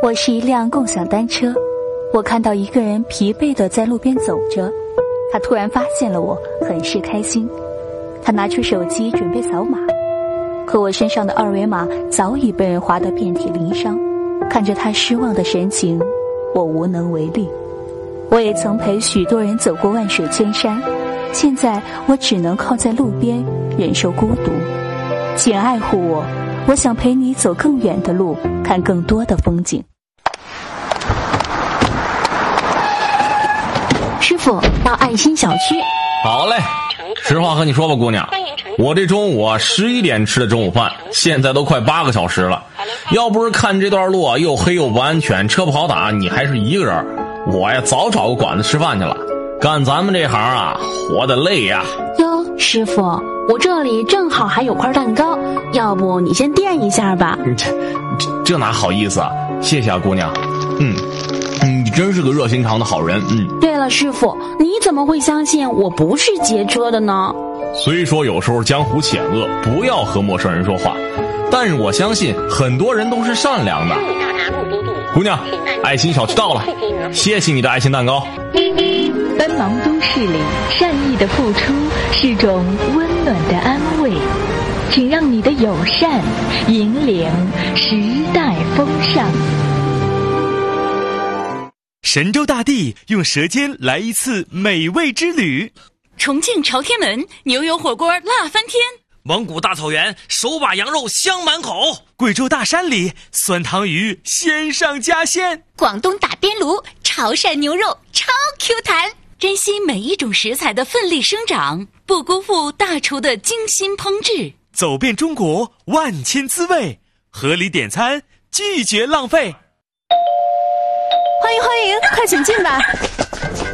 我是一辆共享单车，我看到一个人疲惫地在路边走着，他突然发现了我，很是开心。他拿出手机准备扫码，可我身上的二维码早已被人划得遍体鳞伤。看着他失望的神情，我无能为力。我也曾陪许多人走过万水千山，现在我只能靠在路边忍受孤独。请爱护我，我想陪你走更远的路，看更多的风景。 师傅，到爱心小区。 好嘞，实话和你说吧，姑娘，我这中午11点吃的中午饭，现在都快8个小时了。要不是看这段路又黑又不安全，车不好打，你还是一个人，我呀早找个馆子吃饭去了。干咱们这行啊，活得累呀。 哟，师傅，我这里正好还有块蛋糕，要不你先垫一下吧。 这哪好意思啊，谢谢啊，姑娘。你真是个热心肠的好人。 对了，师傅，你怎么会相信我不是劫车的呢？ 虽说有时候江湖险恶，不要和陌生人说话，但是我相信很多人都是善良的。姑娘，爱心小区到了，谢谢你的爱心蛋糕。 奔忙都市里，善意的付出是种温暖的安慰，请让你的友善引领时代风尚。 神州大地用舌尖来一次美味之旅， 重庆朝天门牛油火锅辣翻天， 蒙古大草原手把羊肉香满口， 贵州大山里酸汤鱼鲜上加鲜， 广东打边炉潮汕牛肉超 Q 弹。珍惜每一种食材的奋力生长，不辜负大厨的精心烹制。 走遍中国万千滋味，合理点餐，拒绝浪费。 欢迎，快请进吧。